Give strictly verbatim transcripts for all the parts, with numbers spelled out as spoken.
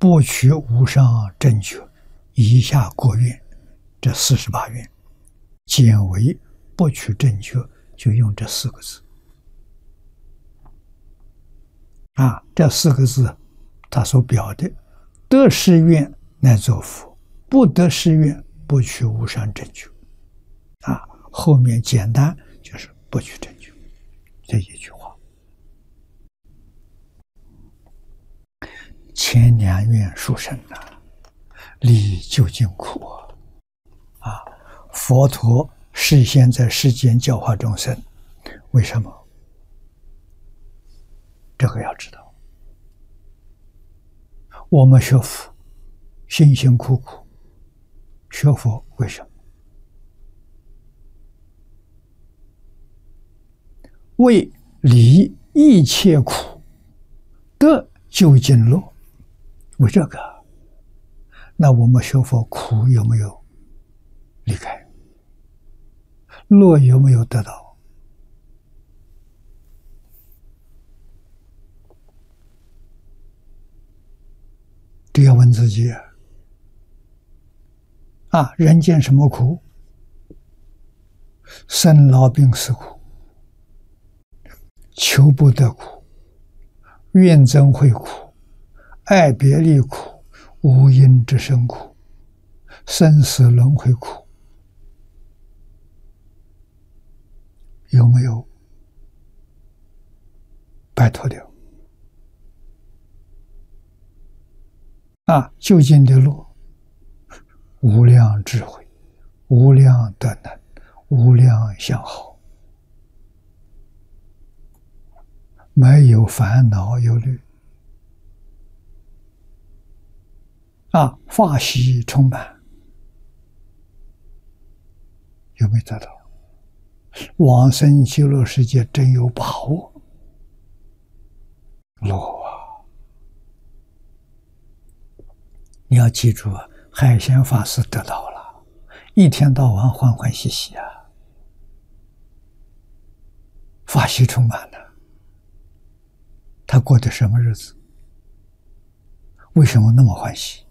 不取无上正觉，以下各愿，这四十八愿，简为不取正觉，就用这四个字。啊，这四个字，他所表的，得誓愿乃作佛，不得誓愿不取无上正觉。啊，后面简单就是不取正觉这一句话。前两愿殊胜啊，离究竟苦啊！啊，佛陀示现在世间教化众生，为什么？这个要知道。我们学佛，辛辛苦苦学佛，为什么？为离一切苦，得究竟乐。为这个，那我们学佛苦有没有离开？乐有没有得到？这要问自己啊！啊，人间什么苦？生老病死苦，求不得苦，怨憎会苦，爱别离苦，无因之生苦，生死轮回苦，有没有摆脱掉？啊，究竟的路，无量智慧，无量德能，无量相好，没有烦恼忧虑。啊，法喜充满，有没有得到？往生极乐世界真有把握？乐啊！你要记住啊，海贤法师得到了，一天到晚欢欢喜喜啊，法喜充满了。他过的什么日子？为什么那么欢喜？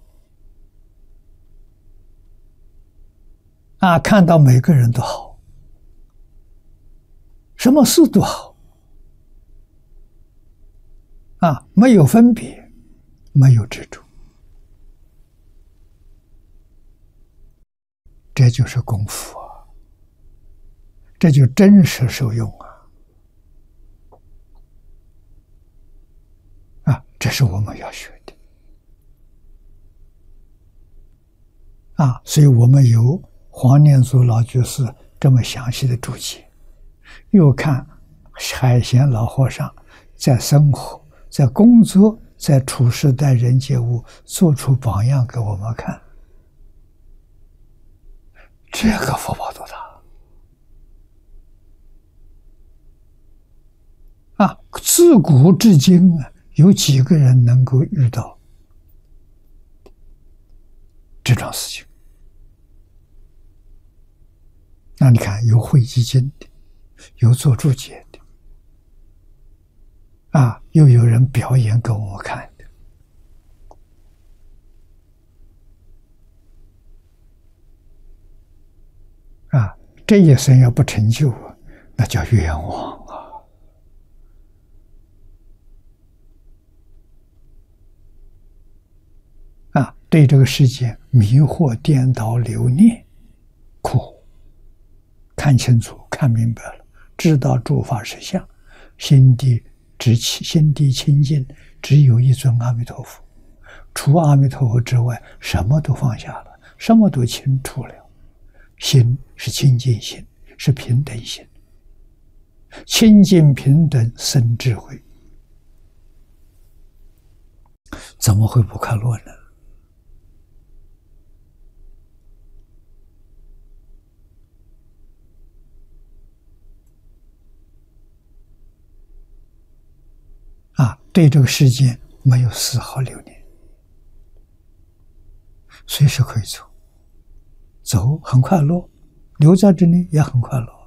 啊，看到每个人都好，什么事都好，啊，没有分别，没有执着，这就是功夫啊，这就真实受用啊！啊，这是我们要学的啊，所以我们有黄念祖老居士这么详细的注解，又看海贤老和尚在生活、在工作、在处事待人接物，做出榜样给我们看，这个福报多大啊！自古至今啊，有几个人能够遇到这种事情？那你看，有会集经的，有做注解的，啊，又有人表演给我们看的，啊，这一生要不成就啊，那叫冤枉啊！啊，对这个世界迷惑、颠倒、留念、苦。看清楚，看明白了，知道诸法实相，心地直起，心地清净，只有一尊阿弥陀佛，除阿弥陀佛之外，什么都放下了，什么都清楚了。心是清净心，是平等心，清净平等生智慧，怎么会不快乐呢？啊，对这个世界没有丝毫留恋，随时可以走，走很快乐，留在这里也很快乐。